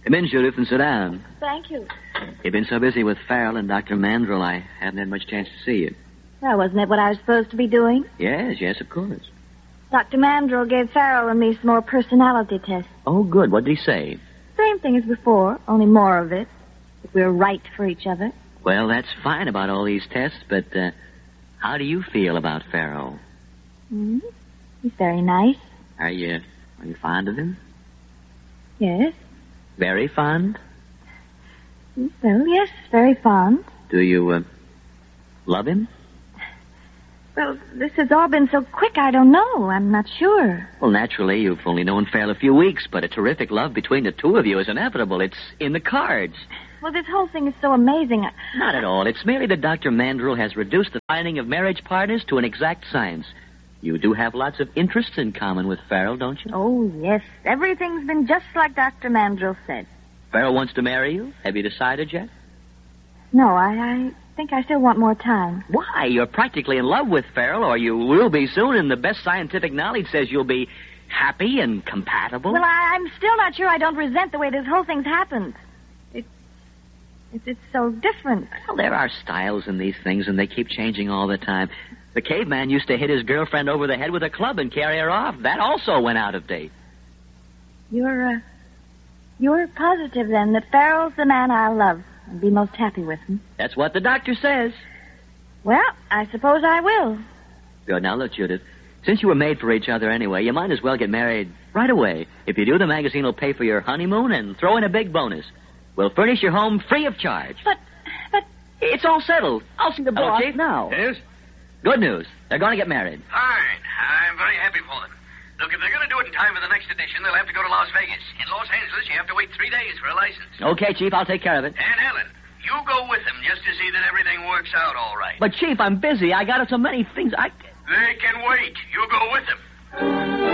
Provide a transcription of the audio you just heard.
Come in, Judith, and sit down. Thank you. You've been so busy with Farrell and Dr. Mandrell, I haven't had much chance to see you. Well, wasn't it what I was supposed to be doing? Yes, of course. Dr. Mandrell gave Farrell and me some more personality tests. Oh, good. What did he say? Same thing as before, only more of it. That we're right for each other. Well, that's fine about all these tests, but how do you feel about Farrell? He's very nice. Are you fond of him? Yes. Very fond? Well, yes, very fond. Do you love him? Well, this has all been so quick, I don't know. I'm not sure. Well, naturally, you've only known Farrell a few weeks, but a terrific love between the two of you is inevitable. It's in the cards. Well, this whole thing is so amazing. Not at all. It's merely that Dr. Mandrell has reduced the finding of marriage partners to an exact science. You do have lots of interests in common with Farrell, don't you? Oh, yes. Everything's been just like Dr. Mandrell said. Farrell wants to marry you? Have you decided yet? No, I think I still want more time. Why? You're practically in love with Farrell, or you will be soon, and the best scientific knowledge says you'll be happy and compatible. Well, I'm still not sure I don't resent the way this whole thing's happened. It's so different. Well, there are styles in these things, and they keep changing all the time. The caveman used to hit his girlfriend over the head with a club and carry her off. That also went out of date. You're positive, then, that Farrell's the man I'll love and be most happy with him? That's what the doctor says. Well, I suppose I will. Good. Now, look, Judith, since you were made for each other anyway, you might as well get married right away. If you do, the magazine will pay for your honeymoon and throw in a big bonus. We'll furnish your home free of charge. But... It's all settled. I'll see the boss now. Yes? Good news. They're going to get married. Fine. I'm very happy for them. Look, if they're going to do it in time for the next edition, they'll have to go to Las Vegas. In Los Angeles, you have to wait 3 days for a license. Okay, Chief, I'll take care of it. And Helen, you go with them just to see that everything works out all right. But, Chief, I'm busy. I got so many things They can wait. You go with them.